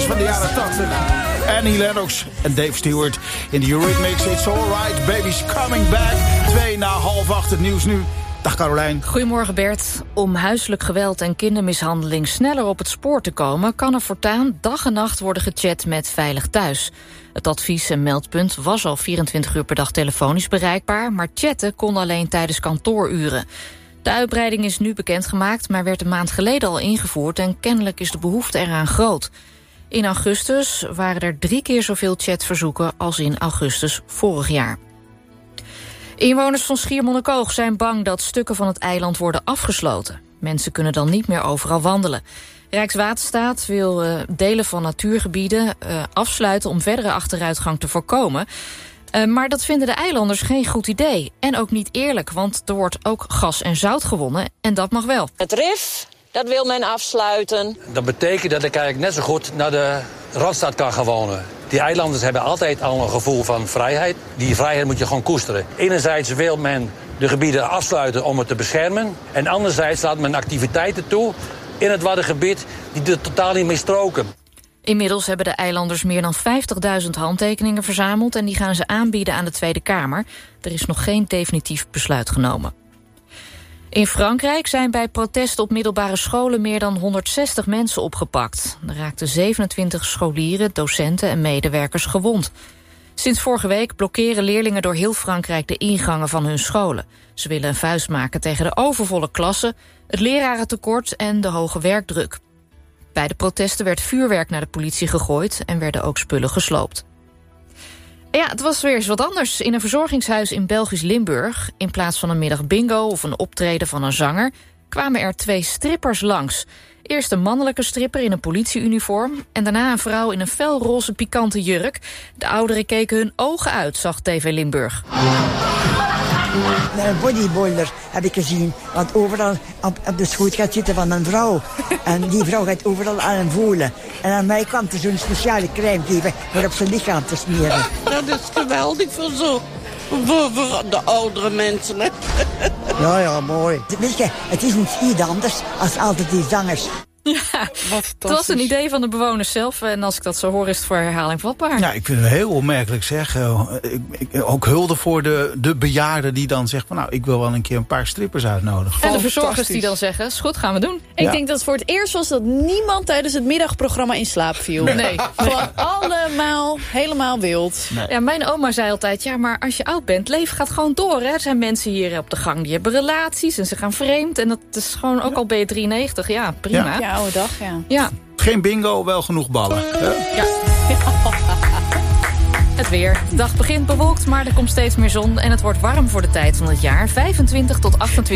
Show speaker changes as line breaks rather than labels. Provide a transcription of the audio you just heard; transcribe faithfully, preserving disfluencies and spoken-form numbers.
van de jaren tachtig. Annie Lennox en Dave Stewart in de Eurythmics. It's alright, baby's coming back. Twee na half acht het nieuws nu. Dag Carolijn.
Goedemorgen Bert. Om huiselijk geweld en kindermishandeling sneller op het spoor te komen, kan er voortaan dag en nacht worden gechat met Veilig Thuis. Het advies- en meldpunt was al vierentwintig uur per dag telefonisch bereikbaar, maar chatten kon alleen tijdens kantooruren. De uitbreiding is nu bekendgemaakt, maar werd een maand geleden al ingevoerd en kennelijk is de behoefte eraan groot. In augustus waren er drie keer zoveel chatverzoeken als in augustus vorig jaar. Inwoners van Schiermonnikoog zijn bang dat stukken van het eiland worden afgesloten. Mensen kunnen dan niet meer overal wandelen. Rijkswaterstaat wil uh, delen van natuurgebieden uh, afsluiten om verdere achteruitgang te voorkomen. Uh, maar dat vinden de eilanders geen goed idee. En ook niet eerlijk, want er wordt ook gas en zout gewonnen en dat mag wel.
Het RIF, dat wil men afsluiten.
Dat betekent dat ik eigenlijk net zo goed naar de Randstad kan gaan wonen. Die eilanders hebben altijd al een gevoel van vrijheid. Die vrijheid moet je gewoon koesteren. Enerzijds wil men de gebieden afsluiten om het te beschermen. En anderzijds laat men activiteiten toe in het Waddengebied die er totaal niet mee stroken.
Inmiddels hebben de eilanders meer dan vijftigduizend handtekeningen verzameld en die gaan ze aanbieden aan de Tweede Kamer. Er is nog geen definitief besluit genomen. In Frankrijk zijn bij protesten op middelbare scholen meer dan honderdzestig mensen opgepakt. Er raakten zevenentwintig scholieren, docenten en medewerkers gewond. Sinds vorige week blokkeren leerlingen door heel Frankrijk de ingangen van hun scholen. Ze willen een vuist maken tegen de overvolle klassen, het lerarentekort en de hoge werkdruk. Bij de protesten werd vuurwerk naar de politie gegooid en werden ook spullen gesloopt. Ja, het was weer eens wat anders. In een verzorgingshuis in Belgisch Limburg, in plaats van een middag bingo of een optreden van een zanger, kwamen er twee strippers langs. Eerst een mannelijke stripper in een politieuniform en daarna een vrouw in een felroze pikante jurk. De ouderen keken hun ogen uit, zag T V Limburg.
Een bodybuilder heb ik gezien, want overal op, op de schoot gaat zitten van een vrouw. En die vrouw gaat overal aan hem voelen. En aan mij kwam er zo'n speciale crème geven voor op zijn lichaam te smeren.
Dat is geweldig voor zo. Voor, voor de oudere mensen. Hè?
Ja, ja, mooi. Weet je, het is iets anders als altijd die zangers.
Ja, het was een idee van de bewoners zelf. En als ik dat zo hoor, is het voor herhaling vatbaar.
Ja, ik vind het heel opmerkelijk zeg. Uh, ik, ik, ook hulde voor de, de bejaarden die dan zeggen van, nou, ik wil wel een keer een paar strippers uitnodigen.
En de verzorgers die dan zeggen, is goed, gaan we doen.
Ik
ja.
denk dat het voor het eerst was dat niemand tijdens het middagprogramma in slaap viel.
Nee.
Gewoon allemaal helemaal wild.
Nee. Ja, mijn oma zei altijd, ja, maar als je oud bent, leven gaat gewoon door. Hè. Er zijn mensen hier op de gang die hebben relaties en ze gaan vreemd. En dat is gewoon, ook al ben je drieënnegentig, ja, prima.
Ja.
Ja, oude dag, ja.
Ja.
Geen bingo, wel genoeg ballen. Hè?
Ja. Het weer. De dag begint bewolkt, maar er komt steeds meer zon. En het wordt warm voor de tijd van het jaar. vijfentwintig tot achtentwintig